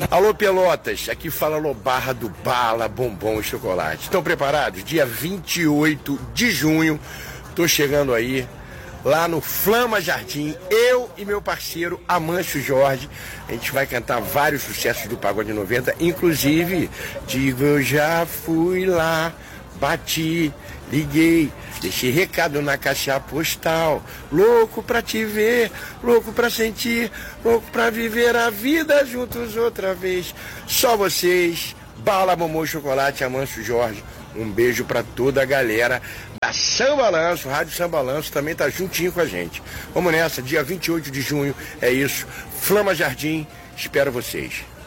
Alô Pelotas, aqui fala Lobarra do Bala, Bombom e Chocolate. Estão preparados? Dia 28 de junho, tô chegando aí, lá no Flama Jardim, eu e meu parceiro Amancio Jorge. A gente vai cantar vários sucessos do Pagode 90, inclusive, digo eu já fui lá, bati, liguei, deixei recado na caixa postal. Louco pra te ver, louco pra sentir, louco pra viver a vida juntos outra vez. Só vocês, Bala, Bombom e Chocolate, Amancio Jorge. Um beijo pra toda a galera da Sambalanço, Rádio Sambalanço também tá juntinho com a gente. Vamos nessa, dia 28 de junho, é isso. Flama Jardim, espero vocês.